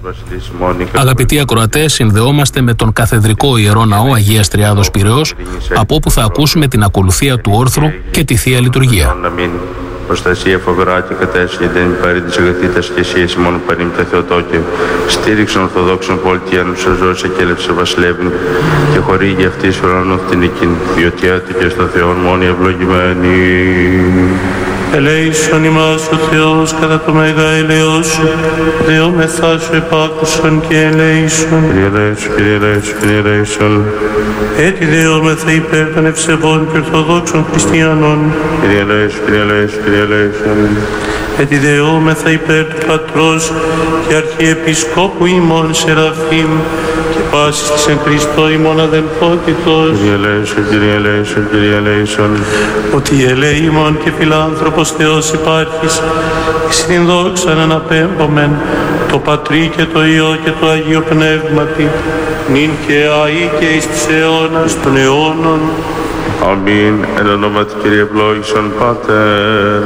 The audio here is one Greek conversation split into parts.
Αγαπητοί ακροατές, συνδεόμαστε με τον καθεδρικό Ιερό Ναό Αγίας Τριάδος Πειραιώς, από όπου θα ακούσουμε την ακολουθία του όρθρου και τη Θεία Λειτουργία. Προστασία φοβερά και κατέσχει δεν υπέρει της αγαθήτας και εσείς μόνο παρήμτα Θεοτόκε. Στήριξον Ορθοδόξων πολιτιάνων σε ζώσε και έλευσε βασιλεύειν και χορήγει αυτής ουρανών θηνικήν, διότι έτυχε στο Θεό μόνο ευλογημένη. Ελέησον ημάς ο Θεός κατά το μέγα ελαιός σου, δεόμεθά σου επάκουσον και ελέησον. Κύριε ελέησον, Κύριε ελέησον, Κύριε ελέησον. Έτσι δεόμεθα υπέρ των ευσεβών και ορθοδόξων χριστιανών. Κύριε ελέησον, Κύριε ελέησον, Κύριε ελέησον. Έτσι δεόμεθα υπέρ του Πατρός και Αρχιεπισκόπου ημών Σεραφείμ και πάσης της εν Χριστώ ημών αδελφότητος. Κύριε ελέησον, Κύριε ελέησον, Κύριε ελέησον. Ότι ελέημον και φιλάνθρωπος Θεός υπάρχεις, στην δόξα αναπέμπομεν το Πατρί και το Υιό και το Αγίο Πνεύματι, νυν και αεί και εις της αιώνας των αιώνων. Αμήν. Εν ονόματι Κύριε ευλόγησον Πάτερ.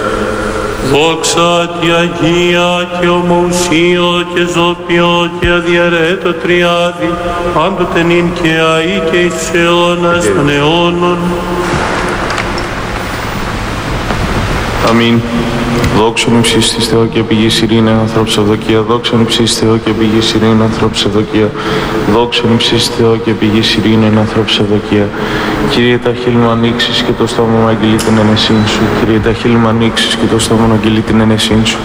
Δόξα τη Αγία και ομοουσίο και ζώπιο και αδιαιρέτω τριάδι, πάντοτε νυν και αεί και εις της αιώνας των αιώνων. Αμήν. Δόξον υψίστη Θεό και πηγής ειρήνη ανθρώπους ευδοκία. Δόξον υψίστη Θεό και πηγής ειρήνη ανθρώπους ευδοκία. Δόξον υψίστη Θεό και πηγής ειρήνη ανθρώπους ευδοκία. Κύριε, τα χείλη μου ανοίξεις και το στόμα μου αγγελεί την ενεσύν σου. Κύριε, τα χείλη μου ανοίξεις και το στόμα μου αγγελεί την ενεσύν σου.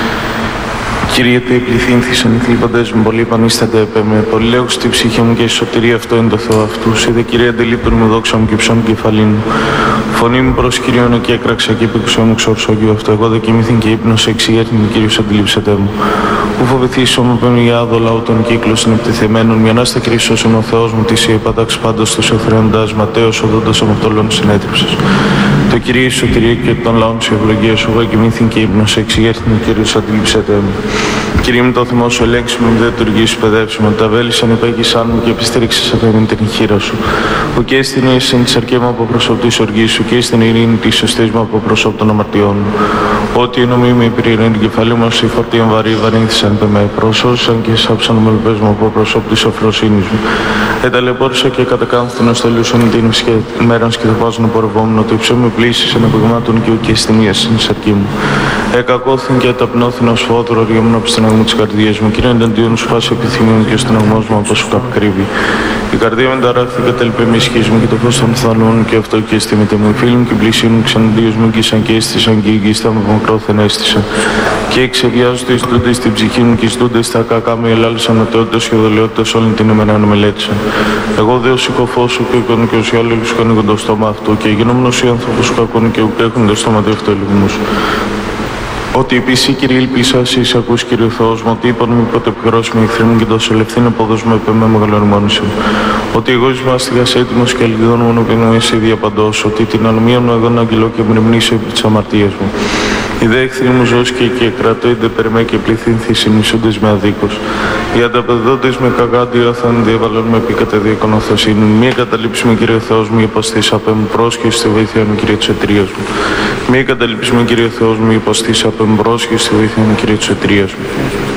Κύριε, τε πληθύνθησαν οι θλίβοντες μου, πολύ πανίστανται επέ με. Πολύ λέγω στη ψυχή μου και η σωτηρία αυτό είναι το Θεό αυτούς. Είδε, Κύριε, αντιλείπτον μου δόξα μου και ψών κεφαλήν μου. Φωνή μου προς Κύριον και έκραξα και επίκουσα μου ξορσόγιο αυτό. Εγώ δε κοιμήθην και ύπνος εξηγέρθην, Κύριος αντιλήψετε μου. Ου φοβηθήσω μου πένου για άδω λαού των κύκλων συνεπτεθεμένων. Μια νάστα Χριστός είναι ο Θεός μου, τη επάταξ πάντως τους εθρεοντάς Ματέος οδόντας αμαρτωλών συνέτριψες. Το Κύριε σωτηρία και των λαών σου ευλογία σου. Εγώ κοιμήθην και ύπνος εξηγέρθην, Κύριος αντιλήψετε μου. Κύριε μου, το θυμό σου ελέγξιμο, μου δεν τουργεί σου παιδεύσιμο. Τα βέλησαν υπέγησαν μου και επιστήριξες από εμήν την χείρα σου. Που και στην ίσθεν τη αρκέ μου από προσώπου τη οργή σου και στην ειρήνη τη σωστή μου από προσώπου των αμαρτιών μου. Ό,τι εννοεί με υπηρετεί την κεφαλή μου, οι φορτίων βαρύ βαρύνθησαν με. Προσώσαν και σάψαν με λεπέ μου από προσώπου τη αφροσύνη μου. Εταλαιπώρησα και κατακάνθηνα στο λιούσον την ημέρα σκεφτάζουν απορρευόμουν ότι ψω με πλήσει εναπηγμάτων και ουκαιστηνία στην σαρκή μου. Εκακώθην και ταπνώθην ω φόδωρο ριόμουν από την αγμό τη καρδία μου. Κύριε, ενταντίον σου φάση επιθυμίων και στον αγμό μου από σου καπκρύβει. Η καρδία μου ταράχθη και τελπέ με ισχύ μου και το φω των θανών και αυτό και αισθήμεται μου. Οι φίλοι μου και οι πλησίοι μου ξαναντίω μου γκίσαν και αίσθησαν και γκίστα μου μακρόθεν αίσθησαν. Και εξεβιάζονται εις τούνται στην ψυχή μου και εις τούνται στα κακά μου ελάλησαν οτεότητας και δολιότητας όλη την ημέρα να μελέτησαν. Εγώ δε ως οικοφός σου και εικόνου και ως οι άλλοι σου ανοίγουν το στόμα αυτού και γινόμενος οι άνθρωπος σου κακούν και ουκέχουν το στόμα του αυτοελιγμούς. Ότι επίση, Κύριε, ελπίσα εσείς ακούς, Κύριε Θεός μου, ότι είπαν μου πότε επιχρώσιμη εχθρή μου και τόσο ελευθύνη απόδοσμο επέ με μεγαλονομόνησον. Ότι εγώ εις μάστιγας έτοιμος και αληθιδόν μόνο πίνω εσύ διαπαντός, ότι την ανομία μου εγώ να αγγελώ και μνημνήσω επί της αμαρτίας μου. Οι δε εχθροί μου ζώσκε και κρατώινται περμέ και πληθύνθηση μισούντες με αδίκως. Οι ανταπεδόντες με καγάντια θα διαβαλών με επί κατεδιακονοθοσύνη. Μία καταλήψη με, Κύριε Θεός μου, υποστήσα απέ μου πρόσχεση στη βοήθεια μου, Κύριε της εταιρείας μου. Μία καταλήψη με, Κύριε Θεός μου, υποστήσα απέ μου πρόσχεση στη βοήθεια μου, Κύριε της εταιρείας μου.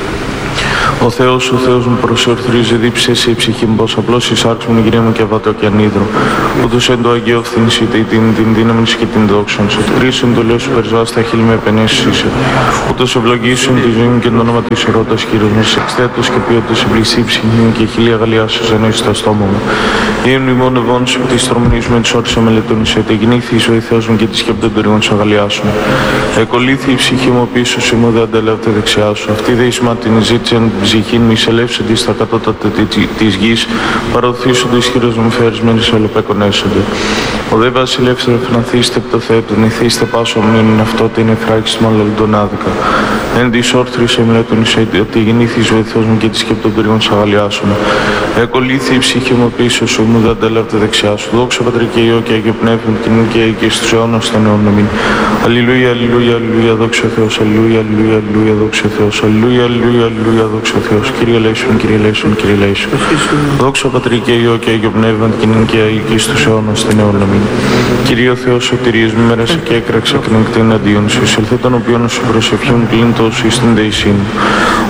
Ο Θεός μου προσορθρίζει δίψε σε η ψυχή μου, πως απλώς εισάρξ μου γυρία μου και βατώ και ανίδρο. Ούτως εν το Αγίο φθηνσίτε την δύναμη σου και την δόξον σου. Χρήσουν το λέω σου περζά στα χείλη με επενέσεις είσαι. Ούτως ευλογήσουν τη ζωή μου και το όνομα της ηρώτας Κύριος μας. Εξθέτως και ποιότητας ευλησή ψυχή μου και χίλια γαλλιά σου ζενείς στο στόμα μου. Ή μνημόν ευών σου της τρομνής με τις όρτες μελετών είσαι. Τεγνήθη ο Θεός μου και τη σκέπτον περιγών σου αγαλιάσουν. Εκολύθη η ψυχή μου πίσω σου μου δεν αντέλαβε δεξιά σου. Αυτή δε ίσμα την ζήτησαν ψυχήν μη εισελεύσονται στα κατώτατα της γης, παρωθήσονται ισχυρός μου φερισμένες ολοπέκονέσονται. Ο δε βασιλεύς ρεφναθήστε π' το θέτον, ηθήστε πάσο μήνυν αυτό την εφράγηση μαλλοντών άδικα. Εν της όρθρης εμιλέτων εισέτη, ότι γεννήθης ο Θεός μου και τη σκέπτον περιγών σ' αγαλιάσουν. Εκολύθη η ψυχή μου πίσω σου, μου δεν αντέλαβε δεξιά σου. Δόξα Πατρί και Υιό και Αγίο Πνεύμα, την και στους αιώνας των αιώνων αμήν. Αλληλούια, αλληλούια, αλληλούια, δόξα Θεός, αλληλούια, αλληλούια, αλληλούια, δόξα Θεός, αλληλούια, αλληλούια, αλληλούια, δόξα Θεός. Κύριε Λέησον, Κύριε Λέησον, Κύριε Λέησον. Δόξα Πατρί και Υιό και Αγίο Πνεύμα, την και στους αιώνας των αιώνων αμήν. Κύριε ο Θεός σωτηρίας μου μέρασε και έκραξε την εκτή εναντίον σου, εισελθέ των οποίων σου προσευχήν πλήν τόσο εις την δεησήν.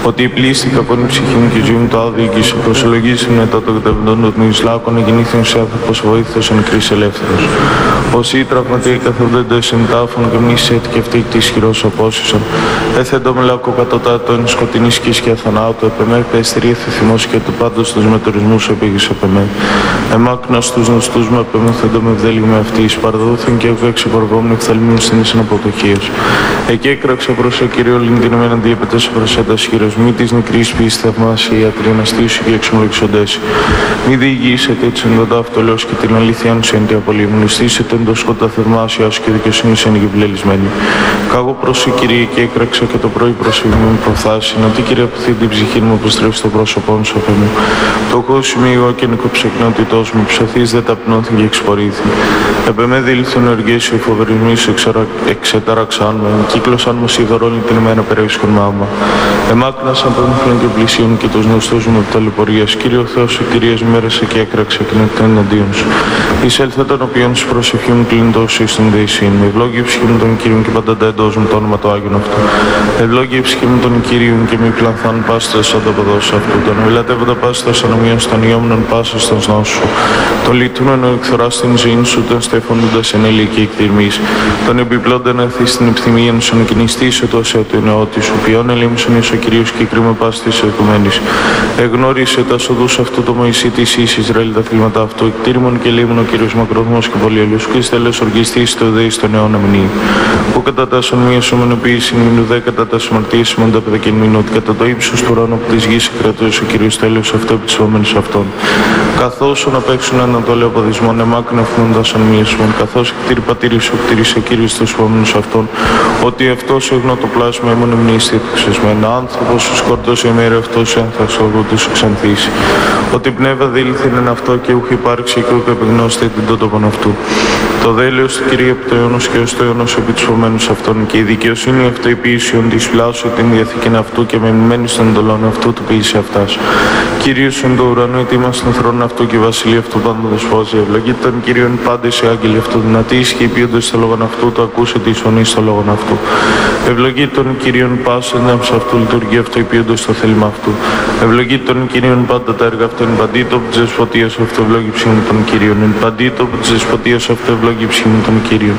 ότι πλήστηκα από την ψυχή μου και η ζωή μου το άδικησε. Προσολογήσει μετά το κατεβντών των Ισλάκων, γεννήθηκαν σε άνθρωπος βοήθητος εν κρίση ελεύθερος. Όσοι οι τραυματίοι καθοδέντες εν τάφων και μνήσετε και αυτοί τη ισχυρός απόσυσαν. Έθεντο με λάκκο κατωτάτω εν σκοτεινή σκίσκια θανάτου, επεμέρτε εστηρίθη θυμός και του πάντως τους μετορισμούς επήγησε επεμέ. Εμάκνα στους νοστούς μου επεμέθεντο με βδέλη με αυτής, παραδόθην και εγώ εξεπορβόμουν φθαλμίων στην ίσον αποτοχίας. Εκεί έκραξε προς ο Κύριο Λινδίνο αντιέπεται σε προσέντας χείρος, μη της νεκρής πίστη θαυμάσια ιατρή αναστήσου και εξομολογησοντές. Μη διηγήσετε έτσι εντοντά αυτολός και την αλήθεια αν σε αντιαπολύμουν, στήσετε εντός σκοτά θαυμάσιας και δικαιοσύνη σε εγκυβλελισμένη. Κάγω προς η Κυρία και έκραξα και το πρωί προς η μου προθάση, να τι Κύριε απειθεί την ψυχή μου που στρέφει στο πρόσωπό σου απ' μου. Το κόσμο εγώ και νοικοψεκνότητός μου, ψωθείς δεν ταπεινώθη και εξπορήθη. Επεμέ δηλήθουν οργές οι φοβερισμοί σου εξετάραξαν με, κύκλωσαν μου σιδωρώνει την ημέρα περίσκον μάμα. Εμάκνασαν πέμφλων και πλησίων και τους γνωστούς μου ταλαιπωρίας. Κύριο Θεός σου Κυρίας μέρεσε και έκραξε και νεκτά εναντίον σου. Εισέλθε τον οποίον σου προσευχή μου κλεινητός εις τον δεησύν μου. Ευλόγη η ψυχή μου τον Κύριον και πανταντά εντός μου το όνομα το Άγιον αυτού. Ευλόγη η ψυχή μου τον Κύριον και μη πλανθάν πάστας σαν το ποδός αυτού. Τον μιλατεύοντα πάστας ανομίων στον ιόμνων πάσας στον νόσου. Τον λυτούνον εκθορά στην ζωή σου, τον στεφωνούντας εν έλη και εκτιρμής. Τον επιπλώντα να έρθει στην επιθυμία σου, να κινηστήσω το σε του ενεώτη σου. Ποιόν ελίμψον εις ο Κυρίος και κρίμα πάστης οικουμένης. Εγνώρισε τα σοδούς αυτού το Μωυσή της εις Ισραήλ τα θύματα αυτού. Εκτήρμον και λίμων ο Κύριος μακροθμός και πολυελούς. Και στέλες οργιστής το ΔΕΗ στον αιώνα μνή. Που κατά τάσον μία σωμενοποίηση μήνου δε κατά τα σωμαρτίες μόντα παιδεκήν μήνου. Ότι κατά το ύψος του ουρανού που της γης κρατούσε ο Κύριος τέλος αυτό επί της φόμενης αυτών. Καθώς να παίξουν ανατολέ αποδισμόν εμάκουν αφήνοντας αν μίεσμον. Καθώς κτήρι πατήρι σου κτήρισε Κύριος τους φόμενους αυτών. Ότι αυτός εγνώ το πλάσμα έμονε μνήστη εξεσμένα. Άνθρωπος σου σκορτώσει ημέρα αυτός άνθραξο εγώ τους εξανθήσει. Ότι πνεύμα δήλθεν εν αυτό και ούχ υπάρξει και ούχ επιγνώστε την τότοπον αυτού. Το δέλεος του Κυρίου επί το αιώνος και ως το αιώνος επί τους φωμένους αυτών και η δικαιοσύνη αυτό η ποιήσεων της πλάσου την διαθήκην αυτού και μεμειμένη στον εντολών αυτού του ποιήσε αυτάς. Κύριος εν το ουρανό ετοίμας τον θρόνο αυτού και η βασιλεία αυτού πάντων δεσπόζει. Ευλογείται τον Κύριον πάντες οι άγγελοι αυτού δυνατοί και ποιούνται στο λόγον αυτού το ακούσε τη φωνή στο λόγον αυτού. Ευλογείται τον Κύριον πάσα νεύς αυτού λειτουργεί αυτό οι ποιούνται στο θέλημα αυτού. Ευλογείται τον Κύριον πάντα τα έργα αυτού εν παντήτω που της δεσποτείας αυτού ευλόγει ψήμου των Κύριων. Εν παντήτω που της δεσποτείας αυτού ευλόγει ψήμου των Κύριων.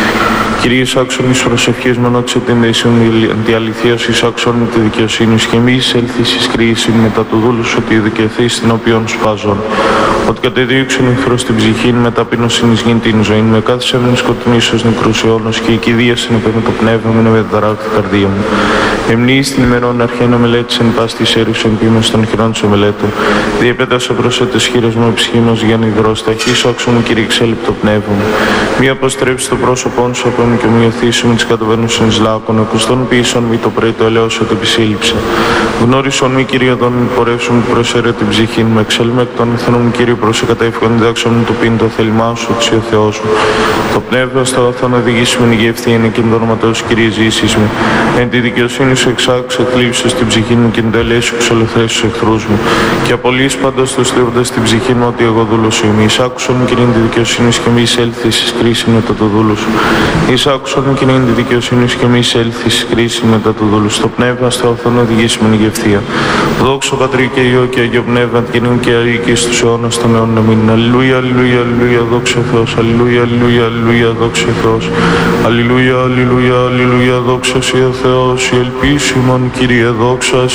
Κυρίως άξον εις προσευχής μονόξε την δεησίον τη αληθείας εις άξον τη δικαιοσύνη και μη εισέλθεις εις κρίση μετά του δούλου σου ότι δικαιωθείς την οποίον σπάζον. Ότι κατεδίωξεν εχθρός την ψυχήν με ταπείνωσιν εις γην την ζωή με κάθισεν εν σκοτεινής ως νεκρούς αιώνος και η κηδίασεν επέ με το πνεύμα με με δαράκτη καρδία μου. Εμνείς την ημερών αρχαίνα μελέτησεν πας της έρους εν πίμες των χειρών σου μελέτω. Διεπέτασα προς έτες χείρες μου ψυχή μας για νηδρός ταχύς όξον μου Κύριε ξέλιπτο πνεύμα μου. Μη αποστρέψει το πρόσωπόν σου από μου και μου υιοθήσει με τις καταβαίνουσιν λάκων. Ακουστών ποιήσων μη το πρωί το ελαιός ότι επισύλληψε. Γνώρισον μη Κύριε τον πορεύσουν που προσέρε την ψυχή μου. Εξέλμε εκ των ηθών μου Κύριε προσεκατά εύχον διδάξον μου το πίν το θέλημά σου, εξ ο Θεός μου. Το πνεύμα στο αγαθό να οδηγήσει με η ευθύνη και το όνομα του Κύριε ζήσεις μου. Εν τη δικαιοσύνη σου εξάξου εκλείψου στην ψυχή μου και την τελεία σου εξολευθρέσει στους εχθρούς μου. Και απολύεις πάντως τους θλίβοντας στην ψυχή μου ότι εγώ δούλος σου είμαι. Εισάκουσον μου Κύριε τη δικαιοσύνη και μη εισέλθεις εις κρίση μετά το δούλο σου. Εισάκουσον μου Κύριε τη δικαιοσύνη και μη εισέλθεις εις κρίση μετά το δούλο σου. Το πνεύμα στο αγαθό να οδηγήσει με η ευθεία. Δόξο Πατρί και Υιό και Αγίο Πνεύμα και νυν και αεί και στους αιώνας των αιώνων αμήν. Αλληλούια, αλληλούια, αλληλούια, δόξα Θεός. Αλληλούια, αλληλούια, αλληλούια, δόξα Θεός. Αλληλούια, αλληλούια, αλληλούια, δόξα Θεός. Η ελπίση ημών Κύριε, δόξα